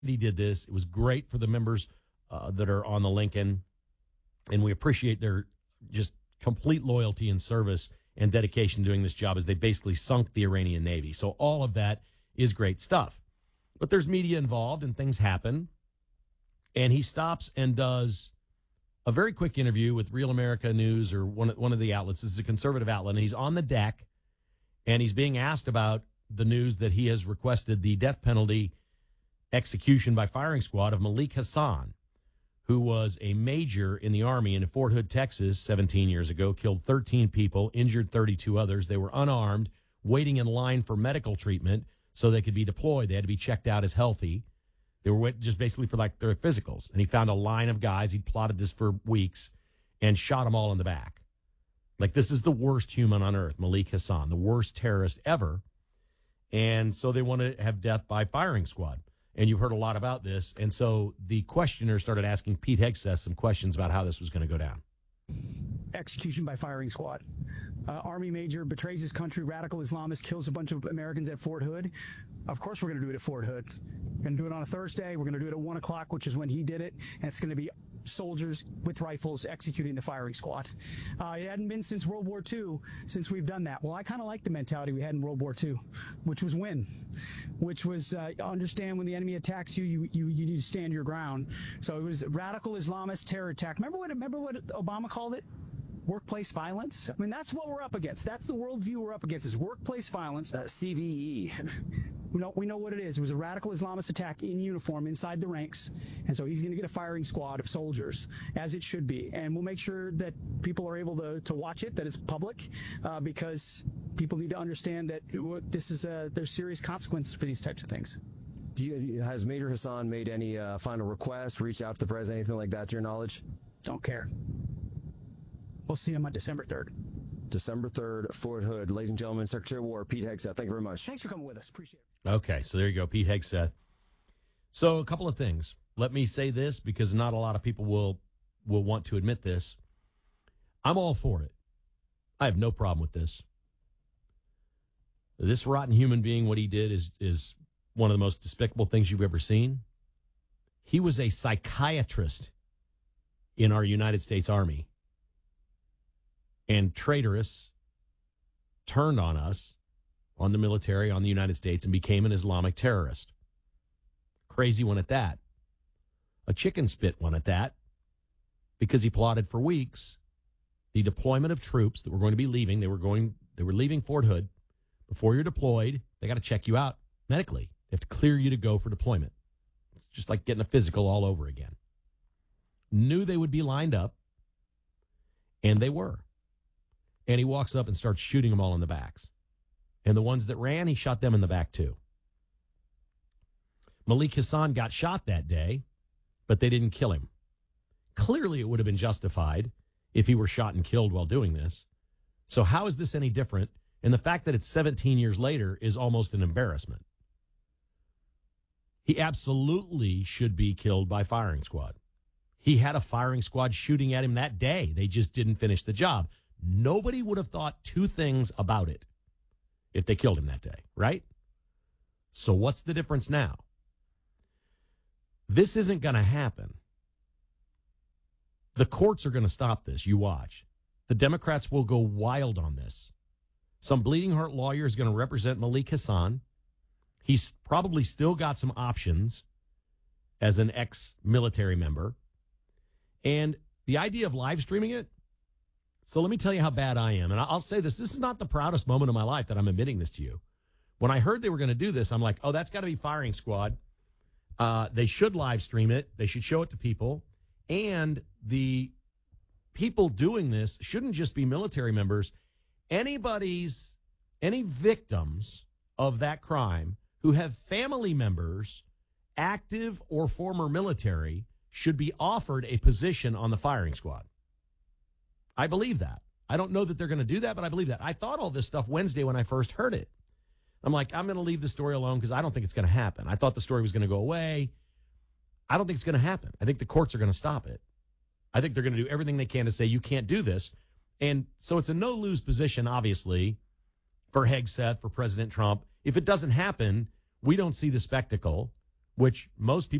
he did this. It was great for the members that are on the Lincoln, and we appreciate their just complete loyalty and service and dedication doing this job as they basically sunk the Iranian Navy. So all of that is great stuff. But there's media involved and things happen. And he stops and does a very quick interview with Real America News or one of the outlets. This is a conservative outlet. And he's on the deck and he's being asked about the news that he has requested the death penalty execution by firing squad of Malik Hassan, who was a major in the Army in Fort Hood, Texas, 17 years ago, killed 13 people, injured 32 others. They were unarmed, waiting in line for medical treatment so they could be deployed. They had to be checked out as healthy. They were just basically for like their physicals. And he found a line of guys. He'd plotted this for weeks and shot them all in the back. Like, this is the worst human on earth, Malik Hassan, the worst terrorist ever. And so they want to have death by firing squad. And you've heard a lot about this. And so the questioner started asking Pete Hegseth some questions about how this was going to go down. Execution by firing squad. Army major betrays his country, radical Islamist, kills a bunch of Americans at Fort Hood. Of course we're going to do it at Fort Hood. We're going to do it on a Thursday. We're going to do it at 1 o'clock, which is when he did it. And it's going to be soldiers with rifles executing the firing squad. It hadn't been since World War II since we've done that. Well, I kind of like the mentality we had in World War II, which was win, which was understand when the enemy attacks you, you need to stand your ground. So it was radical Islamist terror attack. Remember what Obama called it? Workplace violence. I mean, that's what we're up against. That's the worldview we're up against, is workplace violence. CVE. We know what it is. It was a radical Islamist attack in uniform inside the ranks. And so he's going to get a firing squad of soldiers, as it should be. And we'll make sure that people are able to watch it, that it's public, because people need to understand that there's serious consequences for these types of things. Has Major Hassan made any final requests, reached out to the president, anything like that, to your knowledge? Don't care. We'll see him on December 3rd. December 3rd, Fort Hood. Ladies and gentlemen, Secretary of War, Pete Hegseth. Thank you very much. Thanks for coming with us. Appreciate it. Okay, so there you go, Pete Hegseth. So a couple of things. Let me say this because not a lot of people will want to admit this. I'm all for it. I have no problem with this. This rotten human being, what he did is one of the most despicable things you've ever seen. He was a psychiatrist in our United States Army. And traitorous, turned on us, on the military, on the United States, and became an Islamic terrorist. Crazy one at that. A chicken spit one at that, because he plotted for weeks the deployment of troops that were going to be leaving. They were leaving Fort Hood. Before you're deployed, they got to check you out medically. They have to clear you to go for deployment. It's just like getting a physical all over again. Knew they would be lined up, and they were. And he walks up and starts shooting them all in the backs. And the ones that ran, he shot them in the back too. Malik Hassan got shot that day, but they didn't kill him. Clearly, it would have been justified if he were shot and killed while doing this. So how is this any different? And the fact that it's 17 years later is almost an embarrassment. He absolutely should be killed by firing squad. He had a firing squad shooting at him that day. They just didn't finish the job. Nobody would have thought two things about it if they killed him that day, right? So what's the difference now? This isn't going to happen. The courts are going to stop this. You watch. The Democrats will go wild on this. Some bleeding heart lawyer is going to represent Malik Hassan. He's probably still got some options as an ex-military member. And the idea of live streaming it, so let me tell you how bad I am. And I'll say this is not the proudest moment of my life that I'm admitting this to you. When I heard they were going to do this, I'm like, oh, that's got to be firing squad. They should live stream it. They should show it to people. And the people doing this shouldn't just be military members. Any victims of that crime who have family members, active or former military, should be offered a position on the firing squad. I believe that. I don't know that they're going to do that, but I believe that. I thought all this stuff Wednesday when I first heard it. I'm like, I'm going to leave the story alone because I don't think it's going to happen. I thought the story was going to go away. I don't think it's going to happen. I think the courts are going to stop it. I think they're going to do everything they can to say you can't do this. And so it's a no-lose position, obviously, for Hegseth, for President Trump. If it doesn't happen, we don't see the spectacle. which most people